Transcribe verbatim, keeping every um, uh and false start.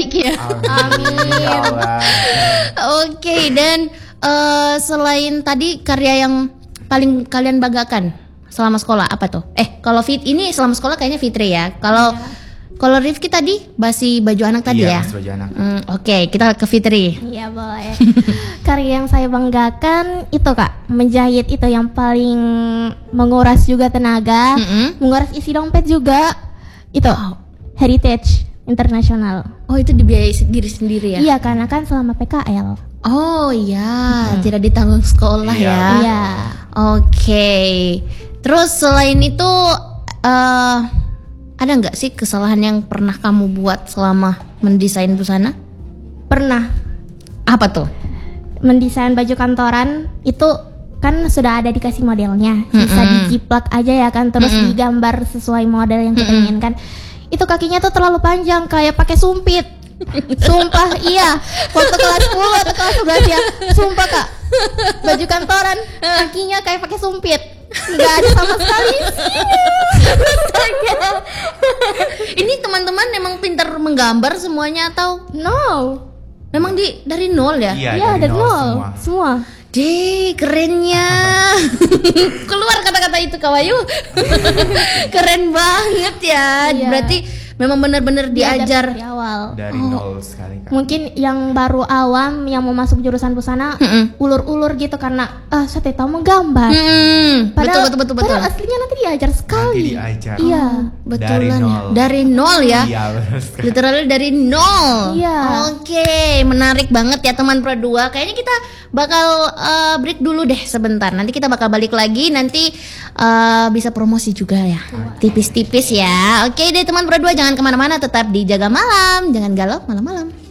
baik ya. Amin. Ya Allah. Oke, dan uh, selain tadi karya yang paling kalian banggakan selama sekolah apa tuh? Eh, kalau Fit ini selama sekolah kayaknya Fitri ya. Kalau yeah. Kalau Rifki tadi basi baju anak tadi iya, ya. Baju anak. Hmm, Oke, okay. Kita ke Fitri. Iya boleh. Karya yang saya banggakan itu kak, menjahit itu yang paling menguras juga tenaga, mm-hmm. menguras isi dompet juga. Itu oh. Heritage International. Oh itu dibiayai sendiri sendiri ya? Iya karena kan selama P K L. Oh iya, hmm. tidak ditanggung sekolah iya. ya. Iya. Oke. Okay. Terus selain itu. Uh, Ada nggak sih kesalahan yang pernah kamu buat selama mendesain busana? Pernah. Apa tuh? Mendesain baju kantoran itu kan sudah ada dikasih modelnya, bisa mm-hmm. dijiplak aja ya kan, terus mm-hmm. digambar sesuai model yang kita mm-hmm. inginkan. Itu kakinya tuh terlalu panjang, kayak pakai sumpit. Sumpah iya, waktu kelas sepuluh atau kelas sebelas ya, sumpah kak, baju kantoran kakinya kayak pakai sumpit. Nggak ada sama sekali. Ini teman-teman memang pintar menggambar semuanya atau no? Memang di dari nol ya? Iya, ya, dari, dari nol, nol semua. semua. Deh, kerennya. Keluar kata-kata itu Kawayu. Keren banget ya. Iya. Berarti memang benar-benar diajar dari awal. Dari oh. nol sekali kan. Mungkin yang baru awam yang mau masuk jurusan busana mm-mm. ulur-ulur gitu karena ah saya tahu menggambar. Mm. Padahal, betul betul betul betul. Padahal aslinya nanti diajar sekali. Nanti diajar. Iya, betul dari nol. Dari nol ya. Iya, literally dari nol. Iya. Oke, menarik banget ya teman Pro dua. Kayaknya kita bakal uh, break dulu deh sebentar. Nanti kita bakal balik lagi, nanti uh, bisa promosi juga ya. Tipis-tipis ya. Oke deh teman Pro dua, jangan kemana-mana, tetap di Jaga Malam, jangan galau malam-malam.